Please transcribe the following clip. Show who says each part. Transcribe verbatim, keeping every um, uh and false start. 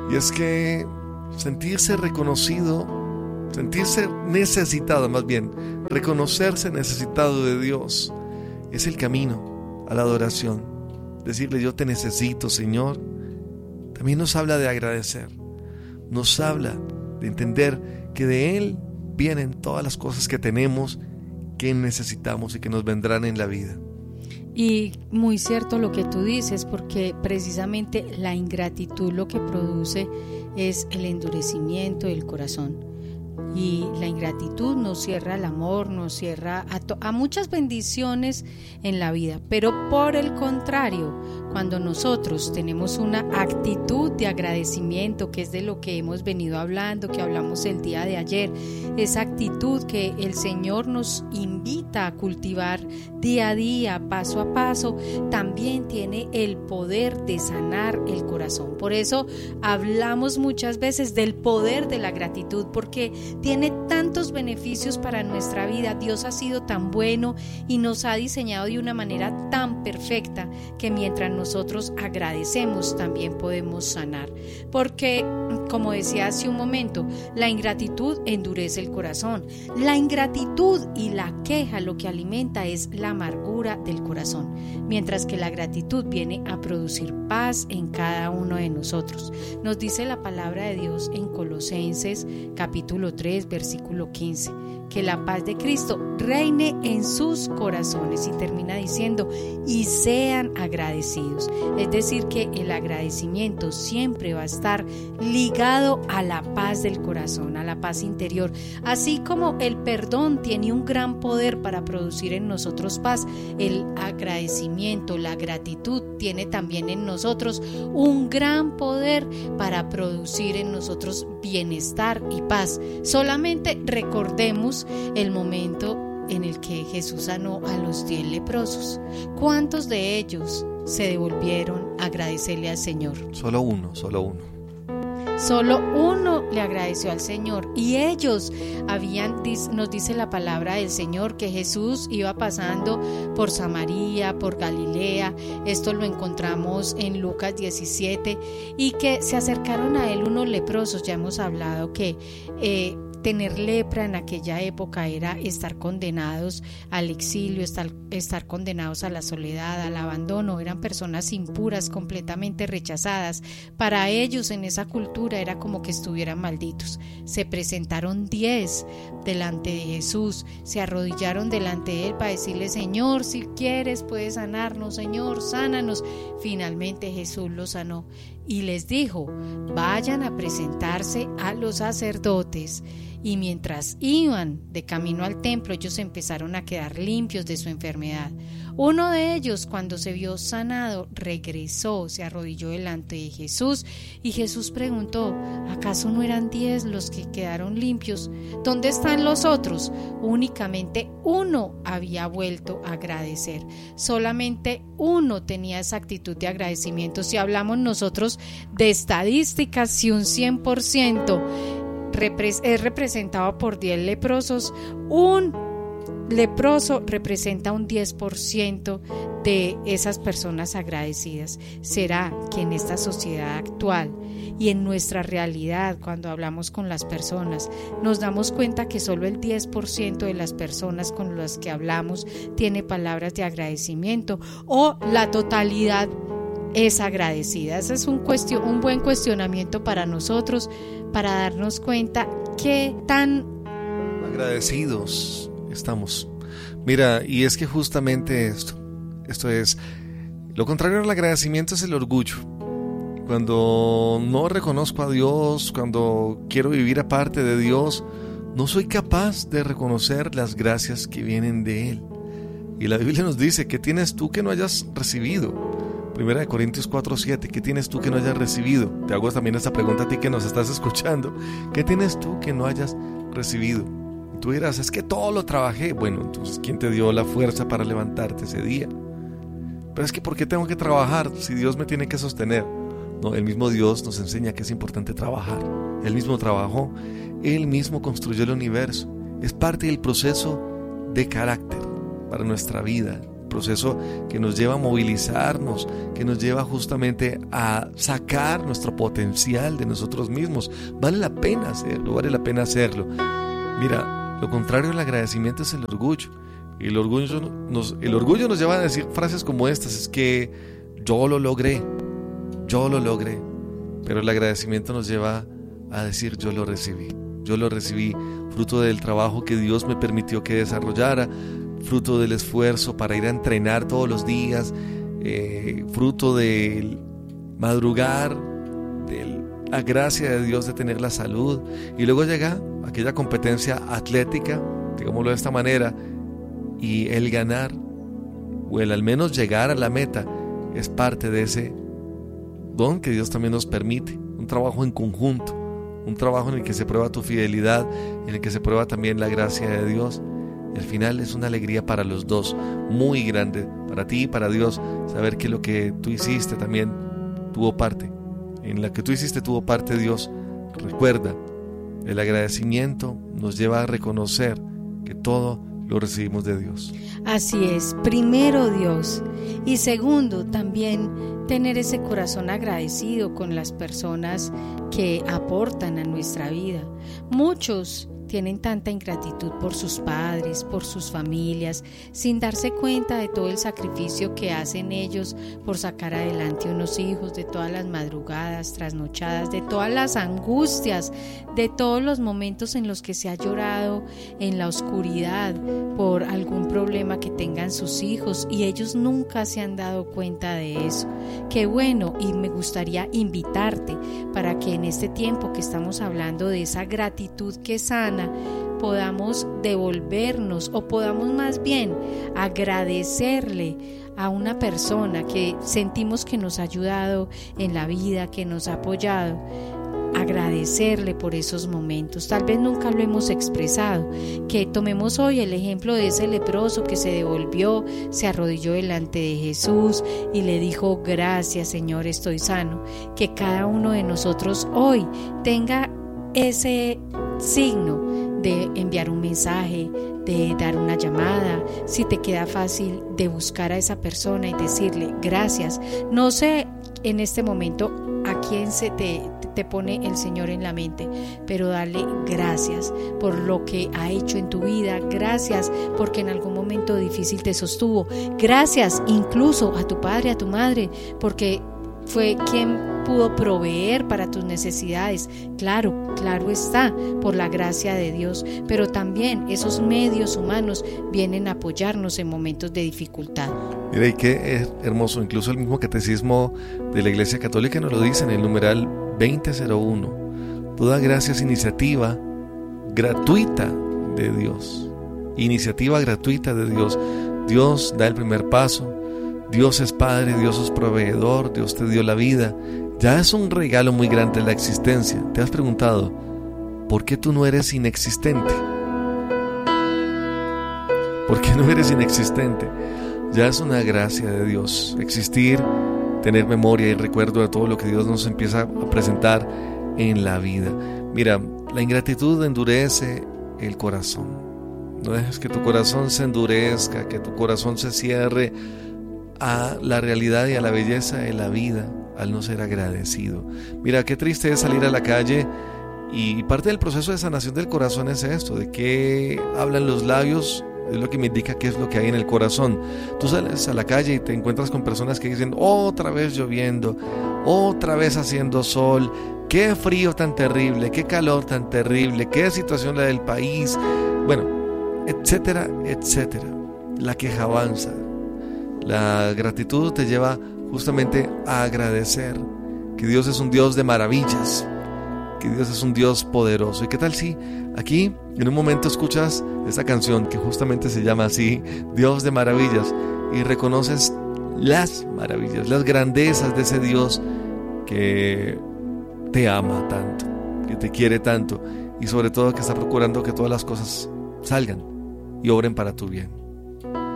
Speaker 1: Y es que sentirse reconocido, sentirse necesitado, más bien, reconocerse necesitado de Dios, es el camino a la adoración. Decirle: yo te necesito, Señor. También nos habla de agradecer, nos habla de entender que de Él vienen todas las cosas que tenemos, que necesitamos y que nos vendrán en la vida.
Speaker 2: Y muy cierto lo que tú dices, porque precisamente la ingratitud lo que produce es el endurecimiento del corazón. Y la ingratitud nos cierra al amor, nos cierra a, to- a muchas bendiciones en la vida. Pero por el contrario, cuando nosotros tenemos una actitud de agradecimiento, que es de lo que hemos venido hablando, que hablamos el día de ayer, esa actitud que el Señor nos invita a cultivar día a día, paso a paso, también tiene el poder de sanar el corazón. Por eso hablamos muchas veces del poder de la gratitud, porque tiene tantos beneficios para nuestra vida. Dios ha sido tan bueno y nos ha diseñado de una manera tan perfecta que mientras nosotros agradecemos también podemos sanar. Porque, como decía hace un momento, la ingratitud endurece el corazón. La ingratitud y la queja lo que alimenta es la amargura del corazón, mientras que la gratitud viene a producir paz en cada uno de nosotros. Nos dice la palabra de Dios en Colosenses capítulo tres versículo quince, que la paz de Cristo reine en sus corazones, y termina diciendo: y sean agradecidos. Es decir, que el agradecimiento siempre va a estar ligado a la paz del corazón, a la paz interior. Así como el perdón tiene un gran poder para producir en nosotros paz, el agradecimiento, la gratitud tiene también en nosotros un gran poder para producir en nosotros bienestar y paz. Solamente recordemos el momento en el que Jesús sanó a los diez leprosos. ¿Cuántos de ellos se devolvieron a agradecerle al Señor?
Speaker 1: Solo uno, solo uno.
Speaker 2: Solo uno le agradeció al Señor, y ellos habían, nos dice la palabra del Señor, que Jesús iba pasando por Samaria, por Galilea. Esto lo encontramos en Lucas diecisiete, y que se acercaron a él unos leprosos. Ya hemos hablado que eh, tener lepra en aquella época era estar condenados al exilio, estar, estar condenados a la soledad, al abandono. Eran personas impuras, completamente rechazadas. Para ellos, en esa cultura, era como que estuvieran malditos. Se presentaron diez delante de Jesús, se arrodillaron delante de él para decirle: Señor, si quieres puedes sanarnos, Señor, sánanos. Finalmente Jesús los sanó y les dijo: vayan a presentarse a los sacerdotes. Y mientras iban de camino al templo, ellos empezaron a quedar limpios de su enfermedad. Uno de ellos, cuando se vio sanado, regresó, se arrodilló delante de Jesús, y Jesús preguntó: ¿acaso no eran diez los que quedaron limpios? ¿Dónde están los otros? Únicamente uno había vuelto a agradecer. Solamente uno tenía esa actitud de agradecimiento. Si hablamos nosotros de estadísticas, si un cien por ciento es representado por diez leprosos, un leproso representa un diez por ciento de esas personas agradecidas. ¿Será que en esta sociedad actual y en nuestra realidad, cuando hablamos con las personas, nos damos cuenta que solo el diez por ciento de las personas con las que hablamos tiene palabras de agradecimiento, o la totalidad es agradecida? Ese es un, cuestion, un buen cuestionamiento para nosotros, para darnos cuenta qué tan
Speaker 1: agradecidos estamos. Mira, y es que justamente esto, esto es, lo contrario al agradecimiento es el orgullo. Cuando no reconozco a Dios, cuando quiero vivir aparte de Dios, no soy capaz de reconocer las gracias que vienen de Él. Y la Biblia nos dice: ¿qué tienes tú que no hayas recibido? Primera de Corintios cuatro siete, ¿qué tienes tú que no hayas recibido? Te hago también esta pregunta a ti que nos estás escuchando: ¿qué tienes tú que no hayas recibido? Y tú dirás: es que todo lo trabajé. Bueno, entonces, ¿quién te dio la fuerza para levantarte ese día? Pero es que, ¿por qué tengo que trabajar si Dios me tiene que sostener? No, el mismo Dios nos enseña que es importante trabajar. Él mismo trabajó, Él mismo construyó el universo. Es parte del proceso de carácter para nuestra vida, proceso que nos lleva a movilizarnos, que nos lleva justamente a sacar nuestro potencial de nosotros mismos. Vale la pena hacerlo, vale la pena hacerlo. Mira, lo contrario al agradecimiento es el orgullo. El orgullo nos, el orgullo nos lleva a decir frases como estas: es que yo lo logré, yo lo logré. Pero el agradecimiento nos lleva a decir: yo lo recibí, yo lo recibí, fruto del trabajo que Dios me permitió que desarrollara, fruto del esfuerzo para ir a entrenar todos los días, eh, fruto del madrugar, de la gracia de Dios de tener la salud. Y luego llega aquella competencia atlética, digámoslo de esta manera, y el ganar, o el al menos llegar a la meta, es parte de ese don que Dios también nos permite. Un trabajo en conjunto, un trabajo en el que se prueba tu fidelidad, en el que se prueba también la gracia de Dios. Y al final es una alegría para los dos, muy grande, para ti y para Dios, saber que lo que tú hiciste también tuvo parte. En la que tú hiciste tuvo parte Dios. Recuerda, el agradecimiento nos lleva a reconocer que todo lo recibimos de Dios.
Speaker 2: Así es, primero Dios, y segundo también tener ese corazón agradecido con las personas que aportan a nuestra vida. Muchos tienen tanta ingratitud por sus padres, por sus familias, sin darse cuenta de todo el sacrificio que hacen ellos por sacar adelante unos hijos, de todas las madrugadas, trasnochadas, de todas las angustias, de todos los momentos en los que se ha llorado en la oscuridad por algún problema que tengan sus hijos, y ellos nunca se han dado cuenta de eso. Qué bueno, y me gustaría invitarte para que en este tiempo que estamos hablando de esa gratitud que sana, podamos devolvernos, o podamos más bien agradecerle a una persona que sentimos que nos ha ayudado en la vida, que nos ha apoyado. Agradecerle por esos momentos. Tal vez nunca lo hemos expresado. Que tomemos hoy el ejemplo de ese leproso que se devolvió, se arrodilló delante de Jesús y le dijo: gracias, Señor, estoy sano. Que cada uno de nosotros hoy tenga ese signo de enviar un mensaje, de dar una llamada, si te queda fácil, de buscar a esa persona y decirle gracias. No sé en este momento a quién se te, te pone el Señor en la mente, pero dale gracias por lo que ha hecho en tu vida. Gracias porque en algún momento difícil te sostuvo. Gracias incluso a tu padre, a tu madre, porque fue quien pudo proveer para tus necesidades. Claro, claro está, por la gracia de Dios, pero también esos medios humanos vienen a apoyarnos en momentos de dificultad.
Speaker 1: Mira, y qué hermoso, incluso el mismo catecismo de la Iglesia Católica nos lo dice en el numeral veinte cero uno. Toda gracia es iniciativa gratuita de Dios. Iniciativa gratuita de Dios. Dios da el primer paso. Dios es Padre, Dios es proveedor, Dios te dio la vida. Ya es un regalo muy grande la existencia. ¿Te has preguntado por qué tú no eres inexistente? ¿Por qué no eres inexistente? Ya es una gracia de Dios. Existir, tener memoria y recuerdo de todo lo que Dios nos empieza a presentar en la vida. Mira, la ingratitud endurece el corazón. No dejes que tu corazón se endurezca, que tu corazón se cierre a la realidad y a la belleza de la vida al no ser agradecido. Mira, qué triste es salir a la calle, y parte del proceso de sanación del corazón es esto, de que hablan los labios, es lo que me indica qué es lo que hay en el corazón. Tú sales a la calle y te encuentras con personas que dicen: otra vez lloviendo, otra vez haciendo sol, qué frío tan terrible, qué calor tan terrible, qué situación la del país, bueno, etcétera, etcétera. La queja avanza. La gratitud te lleva justamente a agradecer que Dios es un Dios de maravillas, que Dios es un Dios poderoso. ¿Y qué tal si aquí en un momento escuchas esta canción que justamente se llama así, Dios de maravillas, y reconoces las maravillas, las grandezas de ese Dios que te ama tanto, que te quiere tanto, y sobre todo que está procurando que todas las cosas salgan y obren para tu bien?